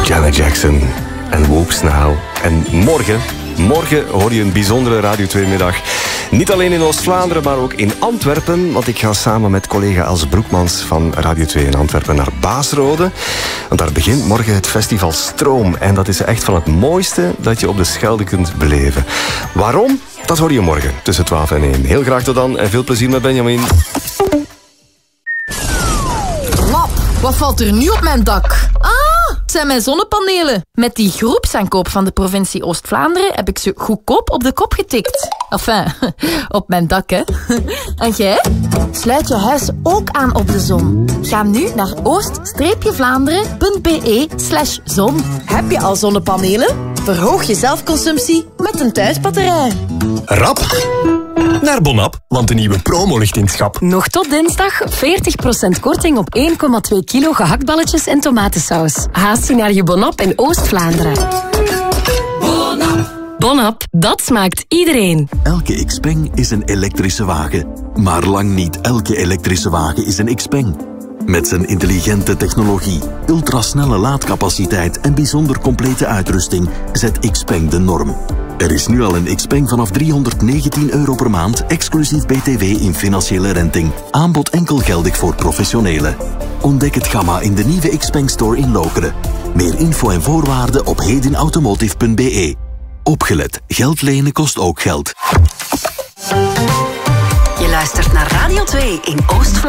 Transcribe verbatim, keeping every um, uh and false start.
Janet Jackson en Whoops Now. En morgen, morgen hoor je een bijzondere Radio twee-middag. Niet alleen in Oost-Vlaanderen, maar ook in Antwerpen. Want ik ga samen met collega Els Broekmans van Radio twee in Antwerpen naar Baasrode. Want daar begint morgen het festival Stroom. En dat is echt van het mooiste dat je op de Schelde kunt beleven. Waarom? Dat hoor je morgen tussen twaalf en één. Heel graag tot dan en veel plezier met Benjamin. Lap, wat valt er nu op mijn dak? Ah, het zijn mijn zonnepanelen. Met die groepsaankoop van de provincie Oost-Vlaanderen heb ik ze goedkoop op de kop getikt. Enfin, op mijn dak, hè. En jij? Sluit je huis ook aan op de zon. Ga nu naar oost-vlaanderen.be slash zon. Heb je al zonnepanelen? Verhoog je zelfconsumptie met een thuisbatterij. Rap naar Bonap, want de nieuwe promo-lichtingschap. Nog tot dinsdag veertig procent korting op één komma twee kilo gehaktballetjes en tomatensaus. Haast je naar je Bonap in Oost-Vlaanderen. Bonap. Bonap, dat smaakt iedereen. Elke Xpeng is een elektrische wagen. Maar lang niet elke elektrische wagen is een Xpeng. Met zijn intelligente technologie, ultrasnelle laadcapaciteit en bijzonder complete uitrusting zet Xpeng de norm. Er is nu al een Xpeng vanaf driehonderdnegentien euro per maand, exclusief B T W in financiële renting. Aanbod enkel geldig voor professionelen. Ontdek het gamma in de nieuwe Xpeng Store in Lokeren. Meer info en voorwaarden op hedinautomotive punt b e. Opgelet, geld lenen kost ook geld. Je luistert naar Radio twee in Oost-Vlaanderen.